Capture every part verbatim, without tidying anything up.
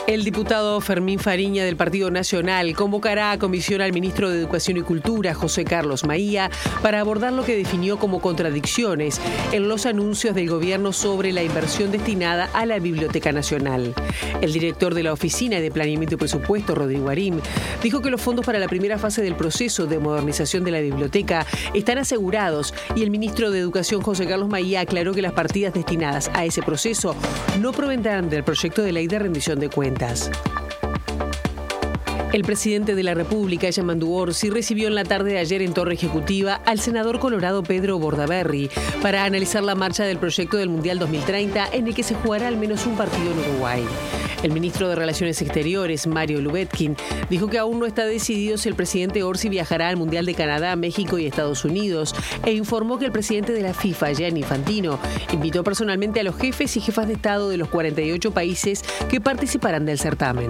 El diputado Fermín Fariña del Partido Nacional convocará a comisión al ministro de Educación y Cultura, José Carlos Maía, para abordar lo que definió como contradicciones en los anuncios del gobierno sobre la inversión destinada a la Biblioteca Nacional. El director de la Oficina de Planeamiento y Presupuesto, Rodrigo Arim, dijo que los fondos para la primera fase del proceso de modernización de la biblioteca están asegurados y el ministro de Educación, José Carlos Maía, aclaró que las partidas destinadas a ese proceso no provendrán del proyecto de ley de rendición de cuentas. El presidente de la República, Yamandu Orsi, recibió en la tarde de ayer en Torre Ejecutiva al senador colorado Pedro Bordaberry para analizar la marcha del proyecto del Mundial dos mil treinta, en el que se jugará al menos un partido en Uruguay. El ministro de Relaciones Exteriores, Mario Lubetkin, dijo que aún no está decidido si el presidente Orsi viajará al Mundial de Canadá, México y Estados Unidos, e informó que el presidente de la FIFA, Gianni Infantino, invitó personalmente a los jefes y jefas de Estado de los cuarenta y ocho países que participarán del certamen.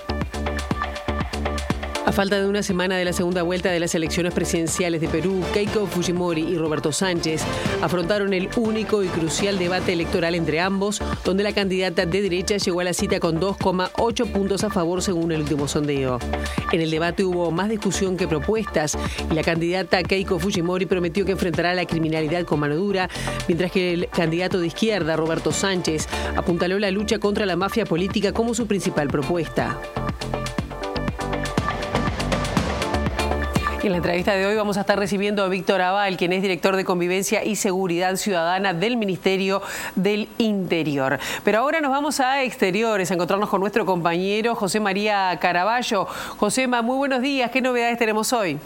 A falta de una semana de la segunda vuelta de las elecciones presidenciales de Perú, Keiko Fujimori y Roberto Sánchez afrontaron el único y crucial debate electoral entre ambos, donde la candidata de derecha llegó a la cita con dos coma ocho puntos a favor según el último sondeo. En el debate hubo más discusión que propuestas y la candidata Keiko Fujimori prometió que enfrentará la criminalidad con mano dura, mientras que el candidato de izquierda, Roberto Sánchez, apuntaló la lucha contra la mafia política como su principal propuesta. En la entrevista de hoy vamos a estar recibiendo a Víctor Abal, quien es director de Convivencia y Seguridad Ciudadana del Ministerio del Interior. Pero ahora nos vamos a exteriores, a encontrarnos con nuestro compañero José María Caraballo. Josema, muy buenos días. ¿Qué novedades tenemos hoy?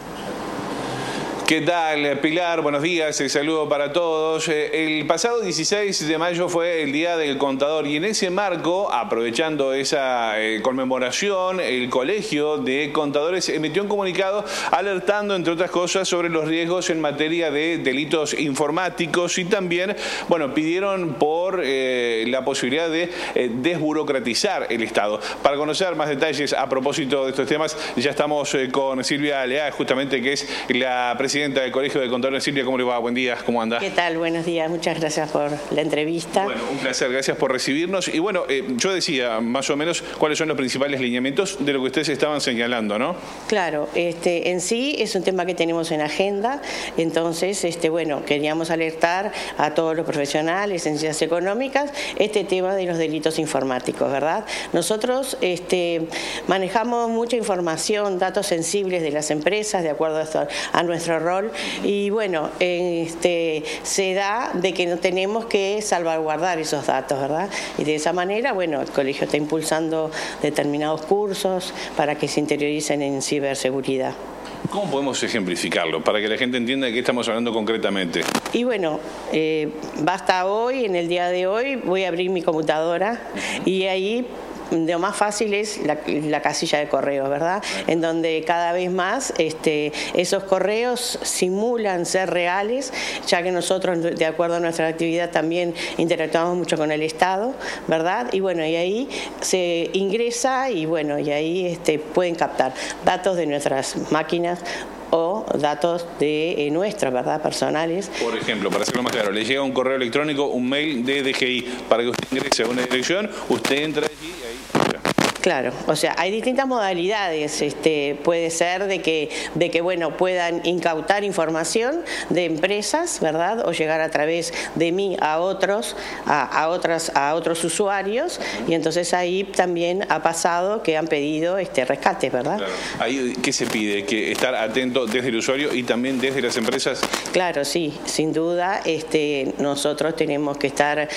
¿Qué tal, Pilar? Buenos días, el saludo para todos. El pasado dieciséis de mayo fue el Día del Contador y en ese marco, aprovechando esa eh, conmemoración, el Colegio de Contadores emitió un comunicado alertando, entre otras cosas, sobre los riesgos en materia de delitos informáticos y también, bueno, pidieron por eh, la posibilidad de eh, desburocratizar el Estado. Para conocer más detalles a propósito de estos temas, ya estamos eh, con Silvia Leá, justamente, que es la presidenta del Colegio de Contadores. Silvia, ¿cómo le va? Buen día, ¿cómo anda? ¿Qué tal? Buenos días, muchas gracias por la entrevista. Bueno, un placer, gracias por recibirnos. Y bueno, eh, yo decía más o menos cuáles son los principales lineamientos de lo que ustedes estaban señalando, ¿no? Claro, este, en sí es un tema que tenemos en agenda, entonces, este, bueno, queríamos alertar a todos los profesionales en ciencias económicas este tema de los delitos informáticos, ¿verdad? Nosotros este, manejamos mucha información, datos sensibles de las empresas, de acuerdo a, esto, a nuestro rol, y bueno, este, se da de que no tenemos que salvaguardar esos datos, ¿verdad? Y de esa manera, bueno, el colegio está impulsando determinados cursos para que se interioricen en ciberseguridad. ¿Cómo podemos ejemplificarlo para que la gente entienda de qué estamos hablando concretamente? Y bueno, eh, basta hoy, en el día de hoy, voy a abrir mi computadora y ahí lo más fácil es la, la casilla de correos, ¿verdad? En donde cada vez más este, esos correos simulan ser reales, ya que nosotros, de acuerdo a nuestra actividad, también interactuamos mucho con el Estado, ¿verdad? Y bueno, y ahí se ingresa y bueno, y ahí este, pueden captar datos de nuestras máquinas o datos de eh, nuestros, ¿verdad?, personales. Por ejemplo, para hacerlo más claro, le llega un correo electrónico, un mail de D G I, para que usted ingrese a una dirección, usted entra allí y ahí... Claro, o sea, hay distintas modalidades. Este, puede ser de que, de que bueno, puedan incautar información de empresas, ¿verdad? O llegar a través de mí a otros, a, a otras, a otros usuarios, y entonces ahí también ha pasado que han pedido este rescates, ¿verdad? Claro. Ahí, ¿qué se pide? Que estar atento desde el usuario y también desde las empresas. Claro, sí, sin duda, este, nosotros tenemos que estar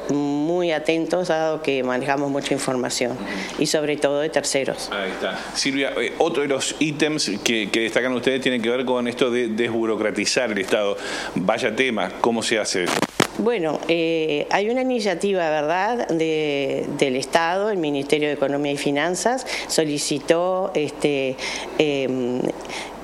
muy atentos, dado que manejamos mucha información y sobre todo de terceros. Ahí está. Silvia, eh, otro de los ítems que, que destacan ustedes tiene que ver con esto de desburocratizar el Estado. Vaya tema, ¿cómo se hace? Bueno, eh, hay una iniciativa, ¿verdad?, de, del Estado, el Ministerio de Economía y Finanzas solicitó este, eh,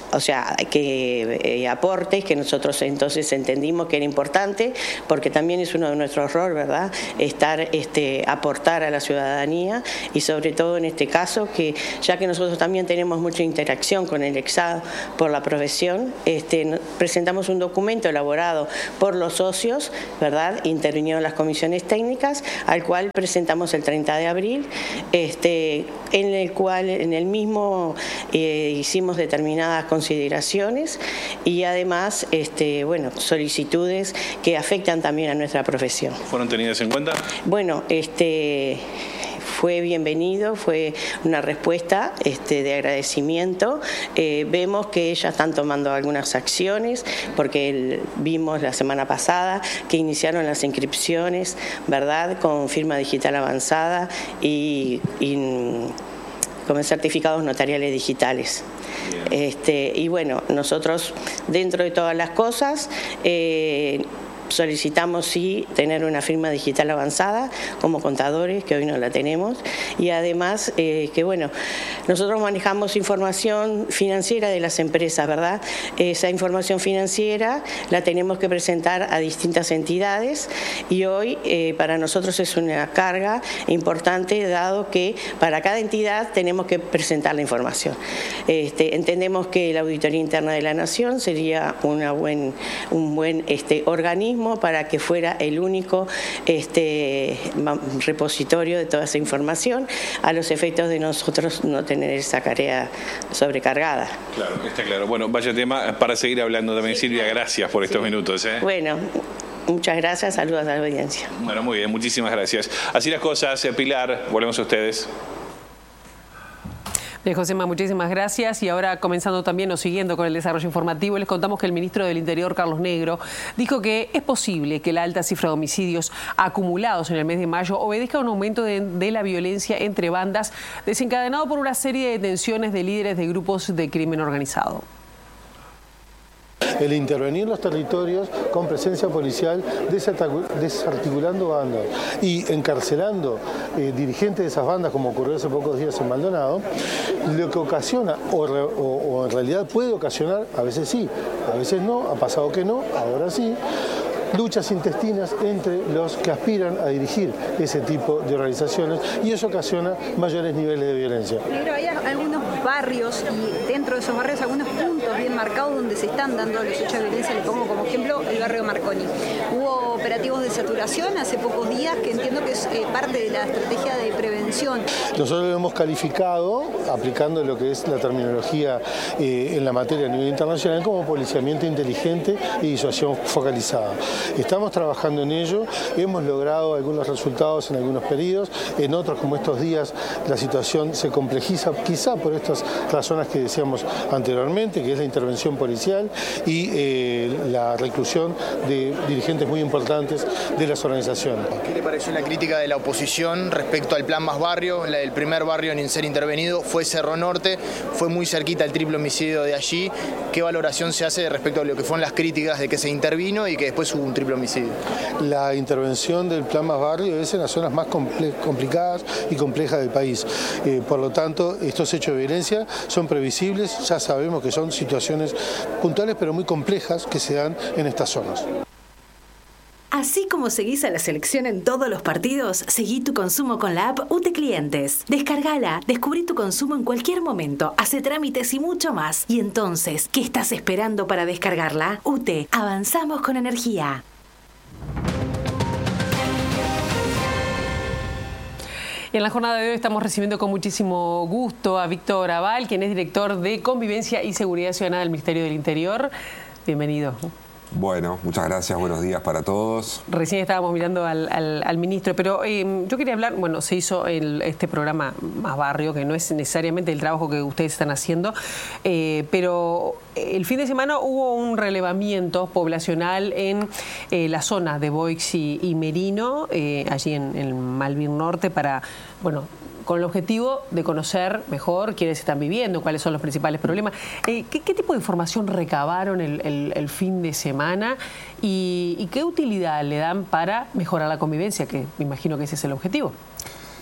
o sea, que eh, aportes que nosotros entonces entendimos que era importante, porque también es uno de nuestros roles, ¿verdad? Estar, este, aportar a la ciudadanía y sobre todo en este caso, que ya que nosotros también tenemos mucha interacción con el Exado por la profesión, este, presentamos un documento elaborado por los socios, ¿verdad? Intervinieron las comisiones técnicas, al cual presentamos el treinta de abril, este, en el cual, en el mismo eh, hicimos determinadas consideraciones y además, este, bueno, solicitudes que afectan también a nuestra profesión. ¿Fueron tenidas en cuenta? Bueno, este... fue bienvenido, fue una respuesta este, de agradecimiento. Eh, vemos que ellas están tomando algunas acciones, porque el, vimos la semana pasada que iniciaron las inscripciones, ¿verdad?, con firma digital avanzada y, y con certificados notariales digitales. Este, y bueno, nosotros, dentro de todas las cosas, eh, solicitamos sí tener una firma digital avanzada como contadores, que hoy no la tenemos, y además eh, que bueno, nosotros manejamos información financiera de las empresas, ¿verdad? Esa información financiera la tenemos que presentar a distintas entidades y hoy eh, para nosotros es una carga importante, dado que para cada entidad tenemos que presentar la información. Este, entendemos que la Auditoría Interna de la Nación sería una buen, un buen este, organismo para que fuera el único este, repositorio de toda esa información, a los efectos de nosotros no tener esa tarea sobrecargada. Claro, está claro. Bueno, vaya tema para seguir hablando también, sí, Silvia, gracias por estos sí. minutos. ¿eh? Bueno, muchas gracias, saludos a la audiencia. Bueno, muy bien, muchísimas gracias. Así las cosas, Pilar, volvemos a ustedes. Bien, Josema, muchísimas gracias. Y ahora, comenzando también o siguiendo con el desarrollo informativo, les contamos que el ministro del Interior, Carlos Negro, dijo que es posible que la alta cifra de homicidios acumulados en el mes de mayo obedezca a un aumento de, de la violencia entre bandas desencadenado por una serie de detenciones de líderes de grupos de crimen organizado. El intervenir en los territorios con presencia policial, desarticulando bandas y encarcelando eh, dirigentes de esas bandas, como ocurrió hace pocos días en Maldonado, lo que ocasiona, o, o, o en realidad puede ocasionar, a veces sí, a veces no, ha pasado que no, ahora sí, luchas intestinas entre los que aspiran a dirigir ese tipo de organizaciones, y eso ocasiona mayores niveles de violencia. Pero hay algunos barrios, y dentro de esos barrios algunos puntos bien marcados donde se están dando los hechos de violencia. Le pongo como ejemplo el barrio Marconi. Hubo operativos de saturación hace pocos días, que entiendo que es eh, parte de la estrategia de prevención. Nosotros lo hemos calificado, aplicando lo que es la terminología eh, en la materia a nivel internacional, como policiamiento inteligente y disuasión focalizada. Estamos trabajando en ello, hemos logrado algunos resultados en algunos periodos, en otros, como estos días, la situación se complejiza, quizá por estas razones que decíamos anteriormente, que es la intervención policial y eh, la reclusión de dirigentes muy importantes de las organizaciones. ¿Qué le pareció la crítica de la oposición respecto al plan Más Barrio? El primer barrio en ser intervenido fue Cerro Norte, fue muy cerquita el triple homicidio de allí. ¿Qué valoración se hace respecto a lo que fueron las críticas de que se intervino y que después hubo un triple homicidio? La intervención del plan Más Barrio es en las zonas más complicadas y complejas del país. Eh, por lo tanto, estos hechos de violencia son previsibles, ya sabemos que son situaciones puntuales pero muy complejas que se dan en estas zonas. Así como seguís a la selección en todos los partidos, seguí tu consumo con la app U T Clientes. Descargala, descubrí tu consumo en cualquier momento, hace trámites y mucho más. Y entonces, ¿qué estás esperando para descargarla? U T, avanzamos con energía. Y en la jornada de hoy estamos recibiendo con muchísimo gusto a Víctor Aval, quien es director de Convivencia y Seguridad Ciudadana del Ministerio del Interior. Bienvenido. Bueno, muchas gracias, buenos días para todos. Recién estábamos mirando al, al, al ministro, pero eh, yo quería hablar, bueno, se hizo el, este programa Más Barrio, que no es necesariamente el trabajo que ustedes están haciendo, eh, pero el fin de semana hubo un relevamiento poblacional en eh, la zona de Boix y, y Merino, eh, allí en, en Malvin Norte, para, bueno, con el objetivo de conocer mejor quiénes están viviendo, cuáles son los principales problemas. Eh, ¿qué, ¿Qué tipo de información recabaron el, el, el fin de semana y, y qué utilidad le dan para mejorar la convivencia? Que me imagino que ese es el objetivo.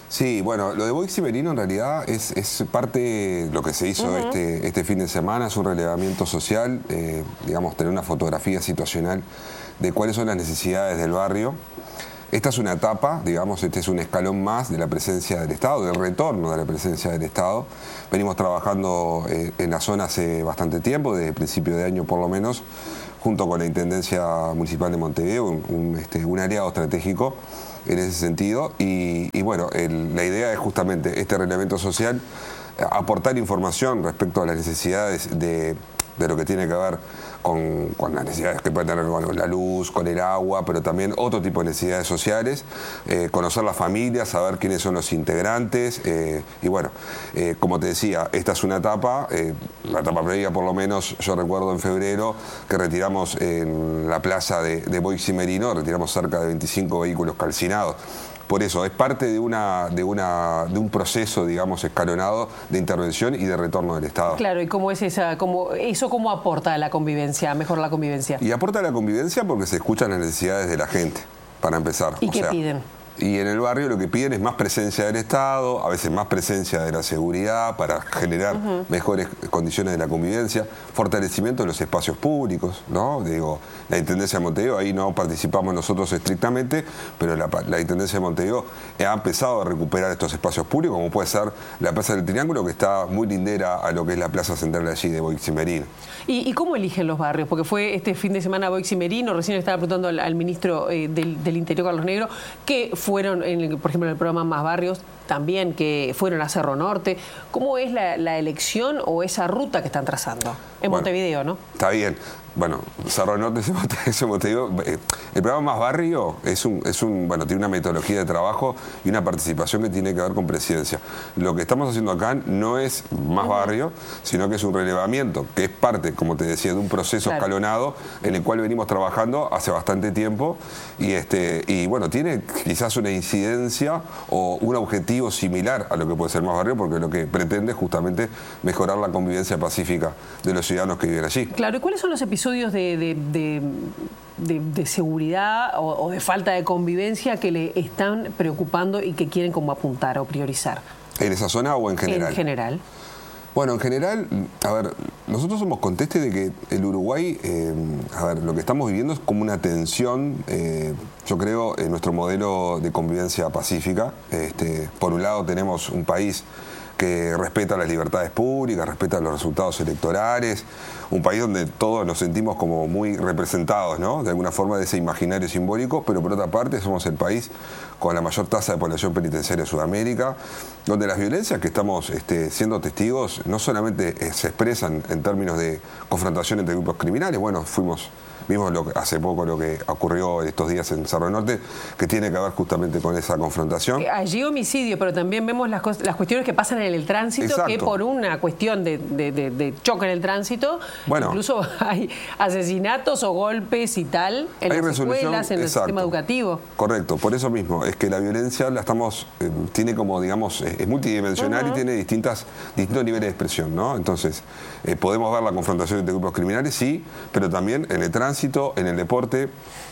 Sí, bueno, lo de Boix y Merino en realidad es, es parte de lo que se hizo uh-huh. este, este fin de semana, es un relevamiento social, eh, digamos, tener una fotografía situacional de cuáles son las necesidades del barrio. Esta es una etapa, digamos, este es un escalón más de la presencia del Estado, del retorno de la presencia del Estado. Venimos trabajando eh, en la zona hace bastante tiempo, desde principio de año por lo menos, junto con la Intendencia Municipal de Montevideo, un, un, este, un aliado estratégico en ese sentido, y, y bueno, el, la idea es justamente este relevamiento social, aportar información respecto a las necesidades de, de lo que tiene que ver con, con las necesidades que pueden tener con la luz, con el agua, pero también otro tipo de necesidades sociales, eh, conocer las familias, saber quiénes son los integrantes, eh, y bueno, eh, como te decía, esta es una etapa, eh, la etapa previa por lo menos, yo recuerdo en febrero que retiramos en la plaza de, de Boix y Merino, retiramos cerca de veinticinco vehículos calcinados. Por eso, es parte de, una, de, una, de un proceso, digamos, escalonado de intervención y de retorno del Estado. Claro, ¿y cómo es esa, cómo, eso cómo aporta a la convivencia, mejor la convivencia? Y aporta a la convivencia porque se escuchan las necesidades de la gente, para empezar. ¿Y o qué sea, piden? Y en el barrio lo que piden es más presencia del Estado, a veces más presencia de la seguridad para generar uh-huh. mejores condiciones de la convivencia, fortalecimiento de los espacios públicos, ¿no? Digo, la Intendencia de Montevideo, ahí no participamos nosotros estrictamente, pero la, la Intendencia de Montevideo ha empezado a recuperar estos espacios públicos, como puede ser la Plaza del Triángulo, que está muy lindera a lo que es la plaza central allí de Boix y Merino. ¿Y, ¿Y cómo eligen los barrios? Porque fue este fin de semana Boix y Merino, recién le estaba preguntando al, al ministro eh, del, del Interior, Carlos Negro, que fueron, en el, por ejemplo, en el programa Más Barrios, también que fueron a Cerro Norte. ¿Cómo es la, la elección o esa ruta que están trazando? En bueno, Montevideo, ¿no? Está bien. Bueno, Cerro Norte, ese Montevideo. El programa Más Barrio es un, es un, bueno, tiene una metodología de trabajo y una participación que tiene que ver con presidencia. Lo que estamos haciendo acá no es Más Barrio, sino que es un relevamiento, que es parte, como te decía, de un proceso claro. escalonado en el cual venimos trabajando hace bastante tiempo y, este, y bueno, tiene quizás una incidencia o un objetivo similar a lo que puede ser Más Barrio, porque lo que pretende es justamente mejorar la convivencia pacífica de los ciudadanos que viven allí. Claro, ¿y cuáles son los episodios de, de, de, de, de seguridad o, o de falta de convivencia que le están preocupando y que quieren como apuntar o priorizar? ¿En esa zona o en general? En general. Bueno, en general, a ver, nosotros somos conscientes de que el Uruguay, eh, a ver, lo que estamos viviendo es como una tensión, eh, yo creo, en nuestro modelo de convivencia pacífica. Este, por un lado tenemos un país que respeta las libertades públicas, respeta los resultados electorales, un país donde todos nos sentimos como muy representados, ¿no? De alguna forma de ese imaginario simbólico, pero por otra parte somos el país con la mayor tasa de población penitenciaria de Sudamérica, donde las violencias que estamos este, siendo testigos no solamente eh, se expresan en términos de confrontación entre grupos criminales, bueno, fuimos... Vimos lo que, hace poco lo que ocurrió estos días en Cerro Norte, que tiene que ver justamente con esa confrontación. Allí homicidio, pero también vemos las, las cuestiones que pasan en el tránsito, exacto, que por una cuestión de, de, de, de choque en el tránsito, bueno, incluso hay asesinatos o golpes y tal en las escuelas, en el exacto, sistema educativo. Correcto, por eso mismo, es que la violencia la estamos, eh, tiene como, digamos, es, es multidimensional uh-huh. y tiene distintas, distintos niveles de expresión, ¿no? Entonces, eh, podemos ver la confrontación entre grupos criminales, sí, pero también en el tránsito, en el deporte,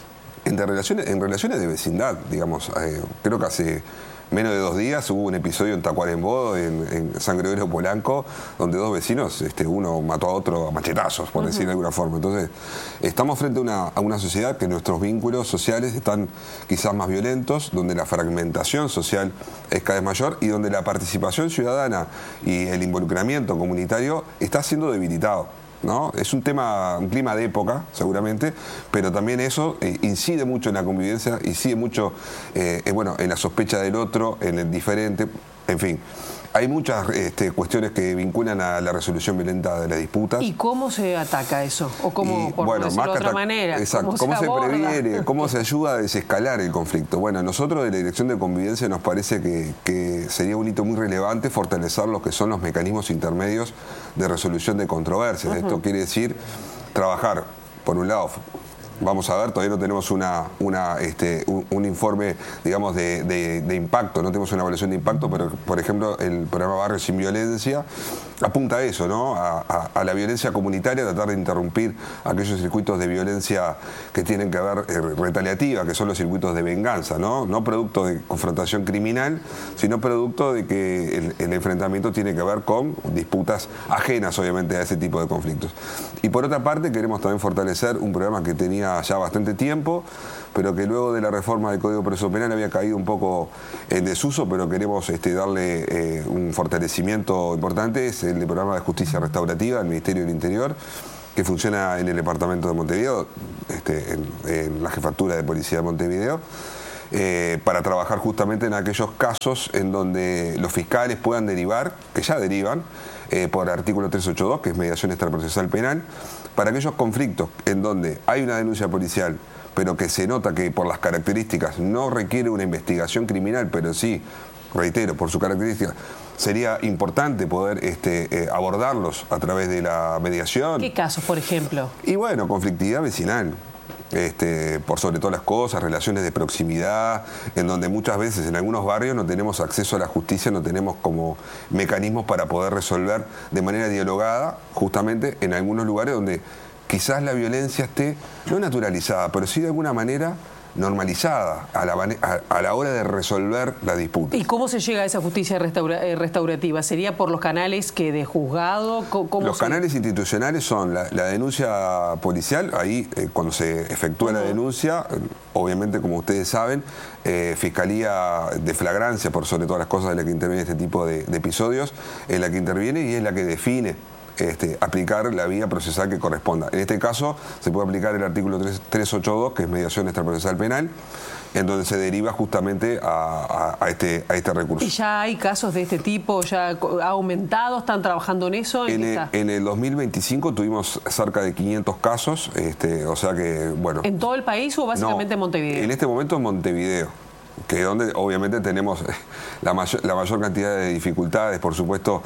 en relaciones, en relaciones de vecindad, digamos. Eh, creo que hace menos de dos días hubo un episodio en Tacuarembó, en, en San Gregorio Polanco, donde dos vecinos, este, uno mató a otro a machetazos, por uh-huh. decir de alguna forma. Entonces, estamos frente a una, a una sociedad que nuestros vínculos sociales están quizás más violentos, donde la fragmentación social es cada vez mayor y donde la participación ciudadana y el involucramiento comunitario está siendo debilitado, ¿no? Es un tema, un clima de época, seguramente, pero también eso eh, incide mucho en la convivencia, incide mucho eh, eh, bueno, en la sospecha del otro, en el diferente, en fin. Hay muchas este, cuestiones que vinculan a la resolución violenta de las disputas. ¿Y cómo se ataca eso? ¿O cómo, y, por bueno, decirlo de otra manera? Exacto. ¿Cómo, ¿Cómo se, se, se previene? ¿Cómo se ayuda a desescalar el conflicto? Bueno, a nosotros de la Dirección de Convivencia nos parece que, que sería un hito muy relevante fortalecer lo que son los mecanismos intermedios de resolución de controversias. Uh-huh. Esto quiere decir trabajar, por un lado, vamos a ver, todavía no tenemos una, una, este, un, un informe, digamos, de, de, de impacto, no tenemos una evaluación de impacto, pero, por ejemplo, el programa Barrio Sin Violencia apunta a eso, ¿no? A, a, a la violencia comunitaria, tratar de interrumpir aquellos circuitos de violencia que tienen que ver eh, retaliativa, que son los circuitos de venganza, ¿no? No producto de confrontación criminal, sino producto de que el, el enfrentamiento tiene que ver con disputas ajenas, obviamente, a ese tipo de conflictos. Y por otra parte, queremos también fortalecer un programa que tenía ya bastante tiempo, pero que luego de la reforma del Código Procesal Penal había caído un poco en desuso, pero queremos este, darle eh, un fortalecimiento importante. Es el programa de justicia restaurativa del Ministerio del Interior, que funciona en el departamento de Montevideo, este, en, en la jefatura de policía de Montevideo, eh, para trabajar justamente en aquellos casos en donde los fiscales puedan derivar, que ya derivan, eh, por el artículo trescientos ochenta y dos, que es mediación extraprocesal penal, para aquellos conflictos en donde hay una denuncia policial, pero que se nota que por las características no requiere una investigación criminal, pero sí, reitero, por su característica, sería importante poder este, eh, abordarlos a través de la mediación. ¿Qué casos, por ejemplo? Y bueno, conflictividad vecinal. Este, por sobre todas las cosas, relaciones de proximidad, en donde muchas veces en algunos barrios no tenemos acceso a la justicia, no tenemos como mecanismos para poder resolver de manera dialogada, justamente en algunos lugares donde quizás la violencia esté no naturalizada, pero sí de alguna manera normalizada a la, a, a la hora de resolver la disputa. ¿Y cómo se llega a esa justicia restaura, eh, restaurativa? ¿Sería por los canales que de juzgado? ¿Cómo los se... canales institucionales son la, la denuncia policial, ahí eh, cuando se efectúa uh-huh. la denuncia, obviamente como ustedes saben, eh, Fiscalía de Flagrancia, por sobre todas las cosas, es la que interviene en este tipo de, de episodios, es la que interviene y es la que define Este, aplicar la vía procesal que corresponda. En este caso se puede aplicar el artículo trescientos ochenta y dos, que es mediación extraprocesal penal, en donde se deriva justamente a, a, a, este, a este recurso. ¿Y ya hay casos de este tipo? ¿Ya ha aumentado? ¿Están trabajando en eso? ¿En, ¿En, el, en el dos mil veinticinco tuvimos cerca de quinientos casos, este, o sea que, bueno... ¿En todo el país o básicamente no, en Montevideo? En este momento en Montevideo, que es donde obviamente tenemos la mayor, la mayor cantidad de dificultades, por supuesto,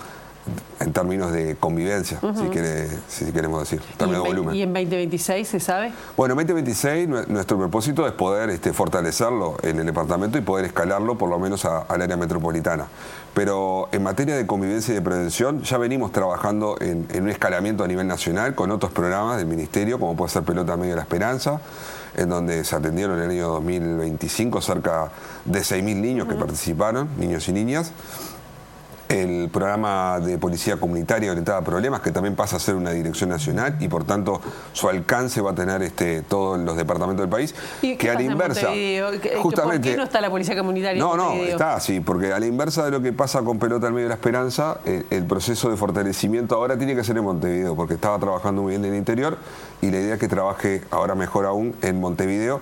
en términos de convivencia, uh-huh. si, quiere, si queremos decir, términos de volumen. ¿Y en veinte veintiséis se sabe? Bueno, en veinte veintiséis nuestro propósito es poder este, fortalecerlo en el departamento y poder escalarlo por lo menos a, al área metropolitana. Pero en materia de convivencia y de prevención ya venimos trabajando en, en un escalamiento a nivel nacional con otros programas del Ministerio, como puede ser Pelota Medio de la Esperanza, en donde se atendieron en el año dos mil veinticinco cerca de seis mil niños uh-huh. que participaron, niños y niñas. El programa de policía comunitaria orientada a problemas, que también pasa a ser una dirección nacional y por tanto su alcance va a tener este, todos los departamentos del país. ¿Y que a la inversa, justamente, ¿por qué no está la policía comunitaria? No, no, está así, porque a la inversa de lo que pasa con Pelota al Medio de la Esperanza, el, el proceso de fortalecimiento ahora tiene que ser en Montevideo, porque estaba trabajando muy bien en el interior y la idea es que trabaje ahora mejor aún en Montevideo.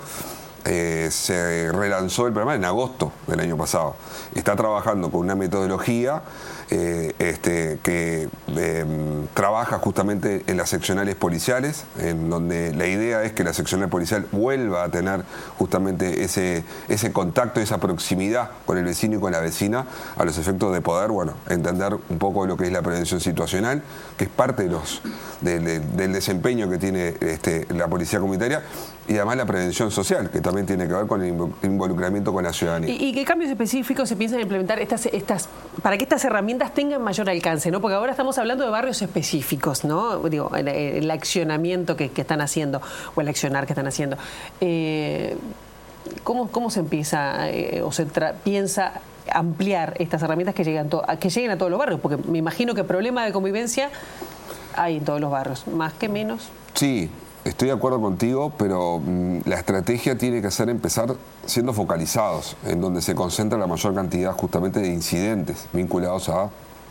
Eh, se relanzó el programa en agosto del año pasado. Está trabajando con una metodología eh, este, que eh, trabaja justamente en las seccionales policiales, en donde la idea es que la seccional policial vuelva a tener justamente ese, ese contacto, esa proximidad con el vecino y con la vecina, a los efectos de poder, bueno, entender un poco lo que es la prevención situacional, que es parte de los, de, de, del desempeño que tiene este, la policía comunitaria, y además la prevención social, que también tiene que ver con el involucramiento con la ciudadanía. ¿Y, y qué cambios específicos se piensan implementar estas, estas, para que estas herramientas tengan mayor alcance, ¿no? Porque ahora estamos hablando de barrios específicos, ¿no? Digo, el, el accionamiento que, que están haciendo, o el accionar que están haciendo. Eh, ¿cómo, ¿Cómo se empieza eh, o se piensa ampliar estas herramientas que lleguen, a, que lleguen a todos los barrios? Porque me imagino que problema de convivencia hay en todos los barrios, más que menos. Sí. Estoy de acuerdo contigo, pero mmm, la estrategia tiene que ser empezar siendo focalizados, en donde se concentra la mayor cantidad justamente de incidentes vinculados a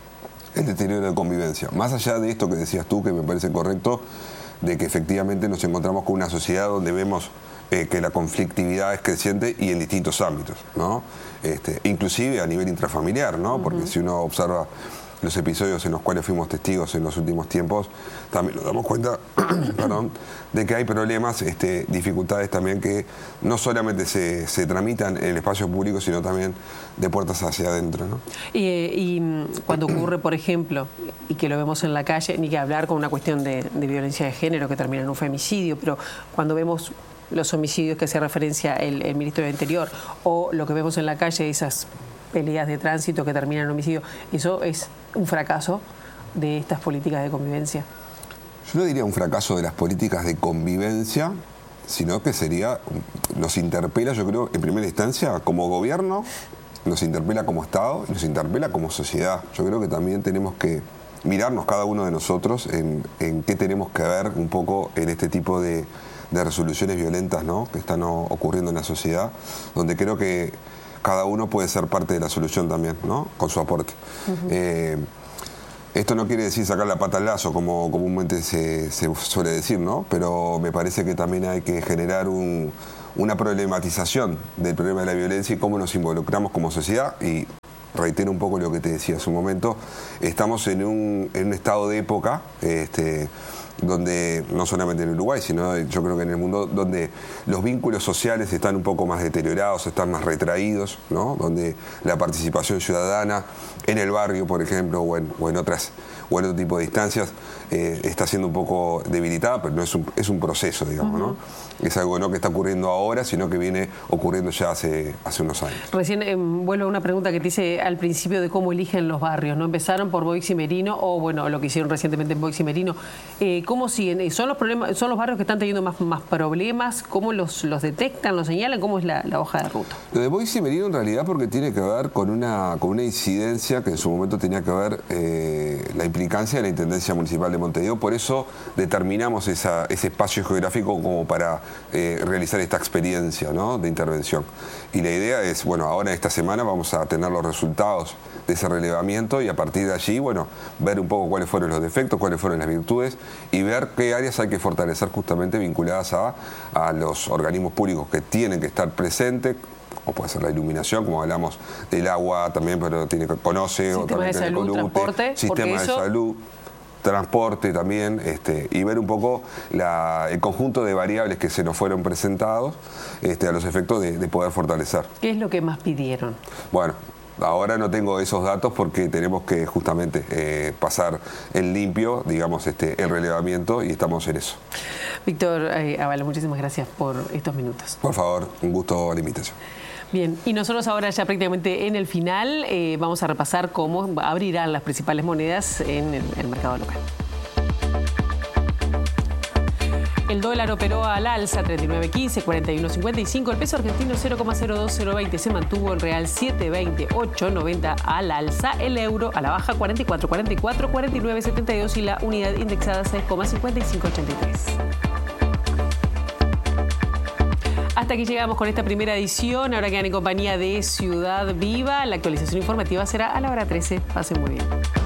el deterioro de convivencia. Más allá de esto que decías tú, que me parece correcto, de que efectivamente nos encontramos con una sociedad donde vemos eh, que la conflictividad es creciente y en distintos ámbitos, ¿no? Este, inclusive a nivel intrafamiliar, ¿no? Porque uh-huh. si uno observa los episodios en los cuales fuimos testigos en los últimos tiempos, también nos damos cuenta perdón, de que hay problemas, este, dificultades también que no solamente se, se tramitan en el espacio público, sino también de puertas hacia adentro, ¿no? Y, y cuando ocurre, por ejemplo, y que lo vemos en la calle, ni que hablar con una cuestión de, de violencia de género que termina en un femicidio, pero cuando vemos los homicidios que hace referencia el, el ministro del Interior, o lo que vemos en la calle, esas peleas de tránsito que terminan en homicidio, eso es un fracaso de estas políticas de convivencia? Yo no diría un fracaso de las políticas de convivencia, sino que sería, nos interpela, yo creo, en primera instancia, como gobierno, nos interpela como Estado y nos interpela como sociedad. Yo creo que también tenemos que mirarnos cada uno de nosotros en, en qué tenemos que ver un poco en este tipo de, de resoluciones violentas, ¿no?, que están ocurriendo en la sociedad, donde creo que cada uno puede ser parte de la solución también, ¿no?, con su aporte. Uh-huh. eh, Esto no quiere decir sacar la pata al lazo, como comúnmente se, se suele decir, ¿no? Pero me parece que también hay que generar un, una problematización del problema de la violencia y cómo nos involucramos como sociedad. Y reitero un poco lo que te decía hace un momento, estamos en un, en un estado de época, este, donde no solamente en Uruguay, sino yo creo que en el mundo, donde los vínculos sociales están un poco más deteriorados, están más retraídos, ¿no? Donde la participación ciudadana en el barrio, por ejemplo, o en, o en otras o en otro tipo de instancias, eh, está siendo un poco debilitada, pero no es un, es un proceso, digamos, uh-huh. ¿no? Es algo no que está ocurriendo ahora, sino que viene ocurriendo ya hace, hace unos años. Recién eh, vuelvo a una pregunta que te hice al principio de cómo eligen los barrios, ¿no? Empezaron por Boix y Merino, o bueno, lo que hicieron recientemente en Boix y Merino. Eh, ¿Cómo siguen? ¿Son los problemas, son los barrios que están teniendo más, más problemas? ¿Cómo los, los detectan, los señalan? ¿Cómo es la, la hoja de ruta? Lo de Boix y Merino en realidad porque tiene que ver con una, con una incidencia que en su momento tenía que ver eh, la implicancia de la Intendencia Municipal de Montevideo. Por eso determinamos esa, ese espacio geográfico como para eh, realizar esta experiencia, ¿no?, de intervención. Y la idea es, bueno, ahora esta semana vamos a tener los resultados de ese relevamiento y a partir de allí, bueno, ver un poco cuáles fueron los defectos, cuáles fueron las virtudes y ver qué áreas hay que fortalecer justamente vinculadas a, a los organismos públicos que tienen que estar presentes, o puede ser la iluminación, como hablamos del agua también, pero tiene que conoce, sistema o también de salud, colute, transporte, sistema de eso... salud, transporte también, este, y ver un poco la, el conjunto de variables que se nos fueron presentados este, a los efectos de, de poder fortalecer. ¿Qué es lo que más pidieron? Bueno, ahora no tengo esos datos porque tenemos que justamente eh, pasar en limpio, digamos, este, el relevamiento y estamos en eso. Víctor eh, Ábalos, muchísimas gracias por estos minutos. Por favor, un gusto la invitación. Bien, y nosotros ahora ya prácticamente en el final eh, vamos a repasar cómo abrirán las principales monedas en el, el mercado local. El dólar operó al alza treinta y nueve quince, cuarenta y uno cincuenta y cinco. El peso argentino cero coma cero dos cero veinte se mantuvo. El real siete veinte, ocho noventa al alza. El euro a la baja cuarenta y cuatro cuarenta y cuatro, cuarenta y nueve setenta y dos y la unidad indexada seis coma cincuenta y cinco ochenta y tres. Hasta aquí llegamos con esta primera edición. Ahora quedan en compañía de Ciudad Viva. La actualización informativa será a la hora trece. Pasen muy bien.